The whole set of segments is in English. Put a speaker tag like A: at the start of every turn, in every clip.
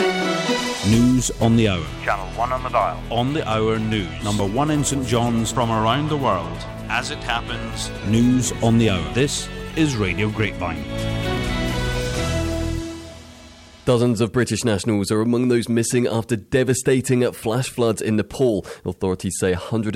A: News on the hour.
B: Channel 1 on the dial.
A: On the hour news. Number 1 in St John's from around the world. As it happens, news on the hour. This is Radio Grapevine.
C: Dozens of British nationals are among those missing after devastating flash floods in Nepal. Authorities say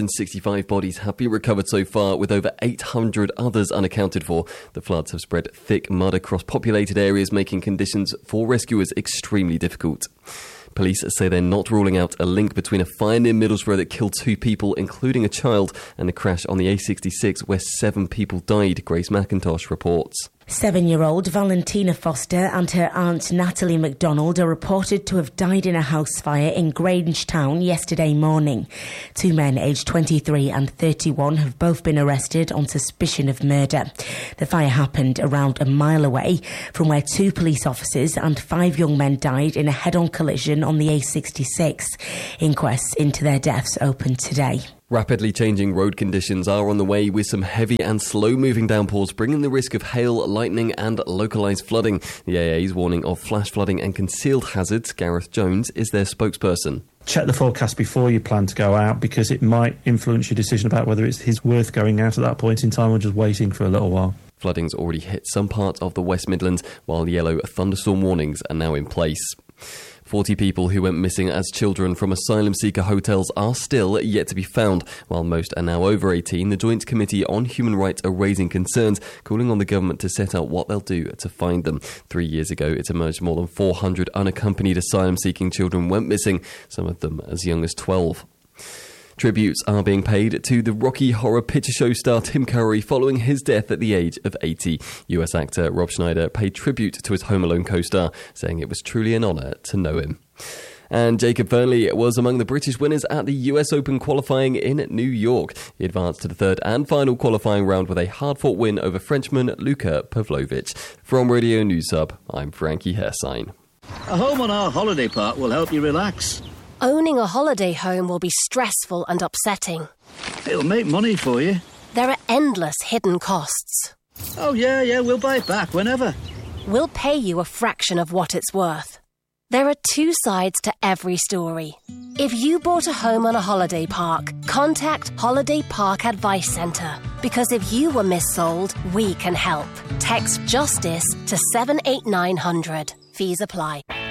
C: 165 bodies have been recovered so far, with over 800 others unaccounted for. The floods have spread thick mud across populated areas, making conditions for rescuers extremely difficult. Police say they're not ruling out a link between a fire near Middlesbrough that killed 2 people, including a child, and a crash on the A66 where 7 people died, Grace McIntosh reports.
D: 7-year-old Valentina Foster and her aunt Natalie MacDonald are reported to have died in a house fire in Grangetown yesterday morning. 2 men aged 23 and 31 have both been arrested on suspicion of murder. The fire happened around a mile away from where 2 police officers and 5 young men died in a head-on collision on the A66. Inquests into their deaths opened today.
C: Rapidly changing road conditions are on the way, with some heavy and slow-moving downpours bringing the risk of hail, lightning and localised flooding. The AA's warning of flash flooding and concealed hazards. Gareth Jones is their spokesperson.
E: Check the forecast before you plan to go out, because it might influence your decision about whether it's worth going out at that point in time or just waiting for a little while.
C: Flooding's already hit some parts of the West Midlands, while yellow thunderstorm warnings are now in place. 40 people who went missing as children from asylum seeker hotels are still yet to be found. While most are now over 18, the Joint Committee on Human Rights are raising concerns, calling on the government to set out what they'll do to find them. 3 years ago, it emerged more than 400 unaccompanied asylum-seeking children went missing, some of them as young as 12. Tributes are being paid to the Rocky Horror Picture Show star Tim Curry following his death at the age of 80. US actor Rob Schneider paid tribute to his Home Alone co-star, saying it was truly an honour to know him. And Jacob Fernley was among the British winners at the US Open qualifying in New York. He advanced to the third and final qualifying round with a hard-fought win over Frenchman Luka Pavlovic. From Radio News Hub, I'm Frankie Hersign.
F: A home on our holiday park will help you relax.
G: Owning a holiday home will be stressful and upsetting.
F: It'll make money for you.
G: There are endless hidden costs.
F: Oh, yeah, we'll buy it back whenever.
G: We'll pay you a fraction of what it's worth. There are 2 sides to every story. If you bought a home on a holiday park, contact Holiday Park Advice Centre. Because if you were missold, we can help. Text JUSTICE to 78900. Fees apply.